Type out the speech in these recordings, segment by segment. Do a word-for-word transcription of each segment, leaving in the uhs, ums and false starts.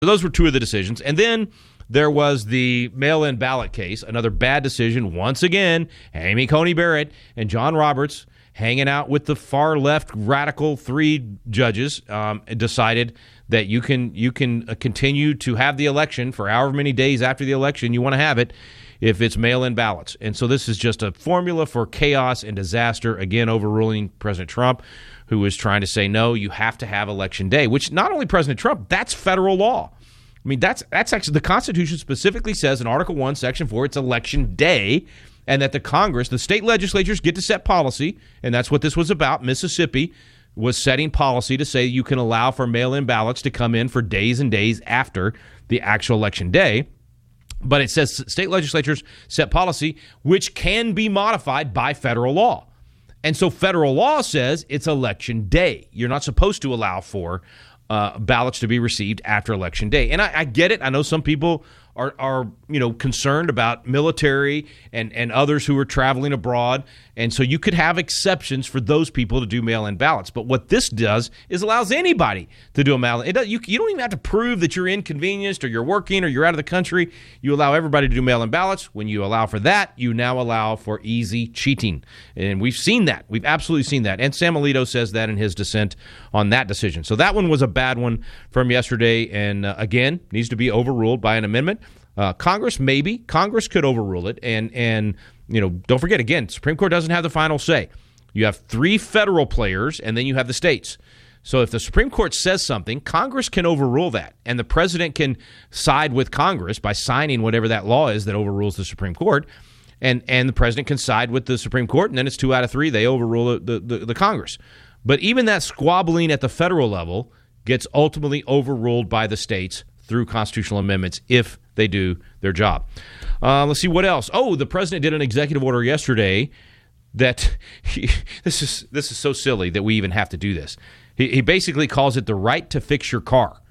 So those were two of the decisions. And then there was the mail-in ballot case, another bad decision. Once again, Amy Coney Barrett and John Roberts, hanging out with the far-left radical three judges, um, decided that you can you can continue to have the election for however many days after the election you want to have it if it's mail-in ballots. And so this is just a formula for chaos and disaster, again overruling President Trump, who was trying to say, no, you have to have election day, which not only President Trump, that's federal law. I mean, that's that's actually the Constitution specifically says in Article one, Section four, it's election day, and that the Congress, the state legislatures get to set policy, and that's what this was about. Mississippi was setting policy to say you can allow for mail-in ballots to come in for days and days after the actual election day. But it says state legislatures set policy, which can be modified by federal law. And so federal law says it's election day. You're not supposed to allow for uh, ballots to be received after election day. And I, I get it. I know some people are, are you know, concerned about military and, and others who are traveling abroad. And so you could have exceptions for those people to do mail-in ballots. But what this does is allows anybody to do a mail-in. It does, you, you don't even have to prove that you're inconvenienced or you're working or you're out of the country. You allow everybody to do mail-in ballots. When you allow for that, you now allow for easy cheating. And we've seen that. We've absolutely seen that. And Sam Alito says that in his dissent on that decision. So that one was a bad one from yesterday. And uh, again, needs to be overruled by an amendment. Uh, Congress, maybe. Congress could overrule it. And, and you know, don't forget, again, Supreme Court doesn't have the final say. You have three federal players, and then you have the states. So if the Supreme Court says something, Congress can overrule that. And the president can side with Congress by signing whatever that law is that overrules the Supreme Court. And and the president can side with the Supreme Court, and then it's two out of three. They overrule the, the, the Congress. But even that squabbling at the federal level gets ultimately overruled by the states through constitutional amendments if they do their job. Uh, let's see what else. Oh, the president did an executive order yesterday that he, this is this is so silly that we even have to do this. He, he basically calls it the right to fix your car.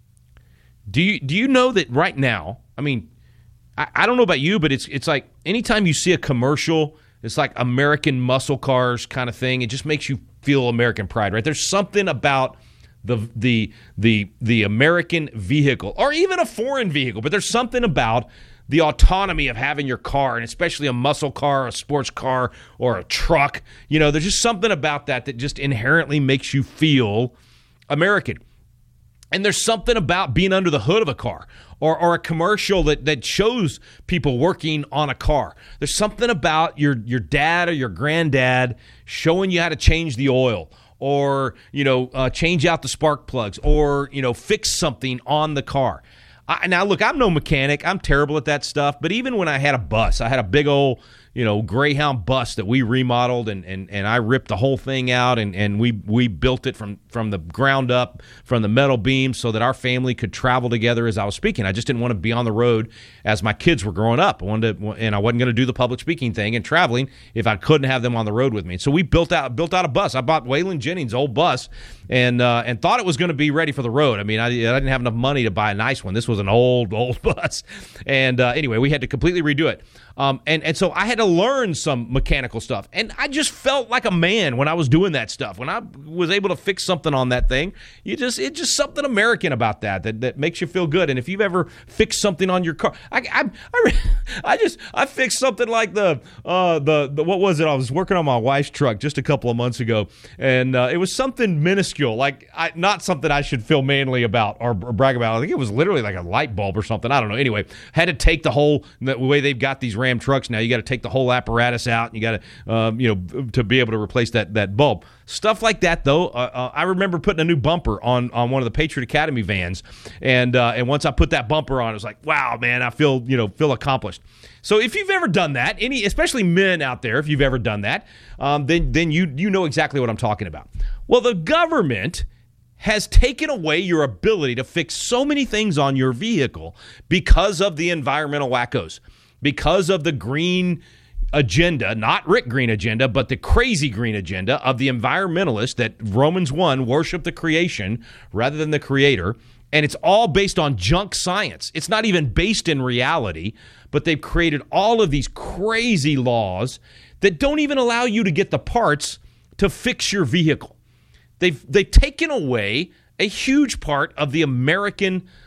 Do you do you know that right now? I mean, I, I don't know about you, but it's it's like anytime you see a commercial, it's like American muscle cars kind of thing. It just makes you feel American pride, right? There's something about the the the the American vehicle, or even a foreign vehicle, but there's something about the autonomy of having your car, and especially a muscle car, a sports car, or a truck. You know, there's just something about that that just inherently makes you feel American. And there's something about being under the hood of a car, or or a commercial that, that shows people working on a car. There's something about your your dad or your granddad showing you how to change the oil, or, you know, uh, change out the spark plugs, or, you know, fix something on the car. I, now, look, I'm no mechanic. I'm terrible at that stuff. But even when I had a bus, I had a big old, you know, Greyhound bus that we remodeled, and and, and I ripped the whole thing out, and, and we we built it from, from the ground up, from the metal beams, so that our family could travel together as I was speaking. I just didn't want to be on the road as my kids were growing up. I wanted to, and I wasn't going to do the public speaking thing and traveling if I couldn't have them on the road with me. So we built out built out a bus. I bought Waylon Jennings' old bus, and uh, and thought it was going to be ready for the road. I mean, I, I didn't have enough money to buy a nice one. This was an old, old bus. And uh, anyway, we had to completely redo it. Um, and, and so I had to learn some mechanical stuff. And I just felt like a man when I was doing that stuff. When I was able to fix something on that thing, you just it's just something American about that, that that makes you feel good. And if you've ever fixed something on your car, I I, I, I just I fixed something like the, uh, the the what was it? I was working on my wife's truck just a couple of months ago, and uh, it was something minuscule, like I, not something I should feel manly about or, or brag about. I think it was literally like a light bulb or something. I don't know. Anyway, had to take the whole the way they've got these Ram trucks now. You got to take the whole apparatus out, and you got to, um, you know, to be able to replace that that bulb. Stuff like that, though. Uh, uh, I remember putting a new bumper on on one of the Patriot Academy vans, and uh, and once I put that bumper on, it was like, wow, man, I feel you know feel accomplished. So if you've ever done that, any especially men out there, if you've ever done that, um, then then you you know exactly what I'm talking about. Well, the government has taken away your ability to fix so many things on your vehicle because of the environmental wackos, because of the green agenda, not Rick Green agenda, but the crazy green agenda of the environmentalists that Romans one worship the creation rather than the creator. And it's all based on junk science. It's not even based in reality, but they've created all of these crazy laws that don't even allow you to get the parts to fix your vehicle. They've they've taken away a huge part of the American